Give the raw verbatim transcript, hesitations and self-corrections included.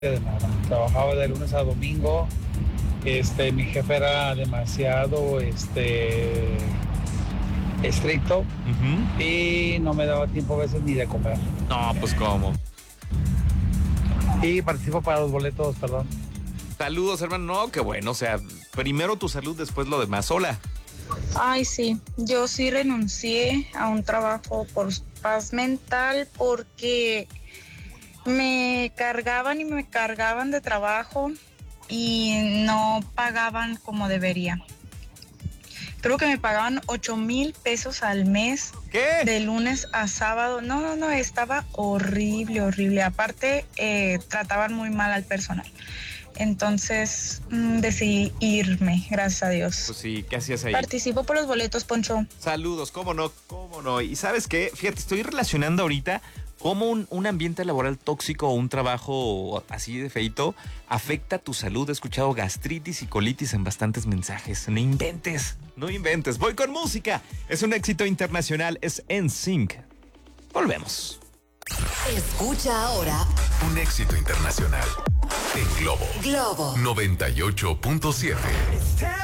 de nada. Trabajaba de lunes a domingo. Este, mi jefe era demasiado, este, estricto Ujú. y no me daba tiempo a veces ni de comer. No, pues cómo. Y participo para los boletos, perdón. Saludos, hermano. No, qué bueno. O sea, primero tu salud, después lo demás. Hola. Ay, sí, yo sí renuncié a un trabajo por paz mental porque me cargaban y me cargaban de trabajo y no pagaban como debería. Creo que me pagaban ocho mil pesos al mes. ¿Qué? De lunes a sábado. No, no, no, estaba horrible, horrible. Aparte, eh, trataban muy mal al personal. Entonces, mmm, decidí irme, gracias a Dios. Pues sí, ¿qué hacías ahí? Participo por los boletos, Poncho. Saludos, cómo no, cómo no. Y ¿sabes qué? Fíjate, estoy relacionando ahorita cómo un, un ambiente laboral tóxico o un trabajo así de feito afecta tu salud. He escuchado gastritis y colitis en bastantes mensajes. No inventes, no inventes. Voy con música. Es un éxito internacional, es N Sync. Volvemos. Escucha ahora Un éxito internacional en Globo Globo noventa y ocho punto siete.